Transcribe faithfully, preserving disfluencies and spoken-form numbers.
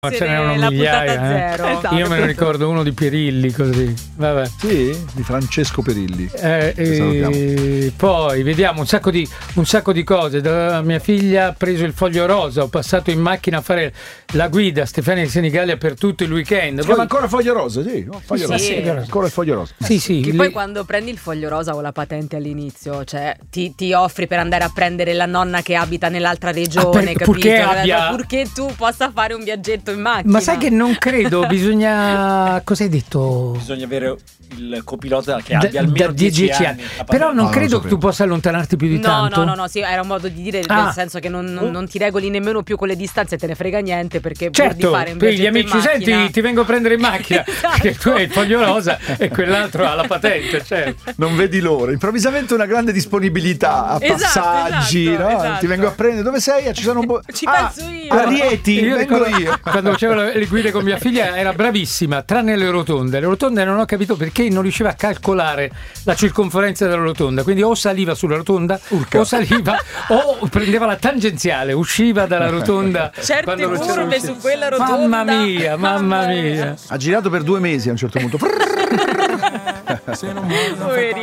Ma ce n'erano la migliaia, puntata eh. zero. Esatto. Io me ne ricordo uno di Pirilli, così. Vabbè. Sì, di Francesco Perilli. Eh, e poi vediamo un sacco di un sacco di cose. Da mia figlia ha preso il foglio rosa, ho passato in macchina a fare la guida Stefania di Senigallia per tutto il weekend. Si Poi... chiama ancora foglio rosa, sì, oh, foglio Sì, rosa. sì. Ancora il foglio rosa. Sì, sì. Che le... poi quando prendi il foglio rosa o la patente all'inizio, cioè ti, ti offri per andare a prendere la nonna che abita nell'altra regione, Ah, per- capito? purché abbia- Purché tu possa fare un viaggetto in macchina. Ma sai che non credo, bisogna... Cosa hai detto? Bisogna avere il copilota che Da- abbia almeno da dieci dieci anni. anni. Però non Ah, credo non che tu possa allontanarti più di No, tanto. no, no, no, sì, era un modo di dire, Ah. nel senso che non, non- non ti regoli nemmeno più con le distanze, te ne frega niente, perché pur di Certo, fare un per gli viaggetto in amici, macchina- senti, ti vengo a prendere in macchina, Esatto. perché tu hai il foglio rosa e quell'altro ha la patente, certo. Non vedi l'ora. Improvvisamente una grande disponibilità a Esatto, passaggi, esatto, no? esatto. Ti vengo a prendere. Dove sei? Ah, ci sono un po'. Ci Ah, penso io. a Rieti, Io vengo ricordo io. Quando facevo le le guide con mia figlia era bravissima, tranne le rotonde. Le rotonde non ho capito perché non riusciva a calcolare la circonferenza della rotonda. Quindi o saliva sulla rotonda, Urca. o saliva, o prendeva la tangenziale, usciva dalla rotonda. Certe quando non c'era curve uscita. su quella rotonda. Mamma mia, mamma mia. Ha girato per due mesi a un certo punto. Poverino.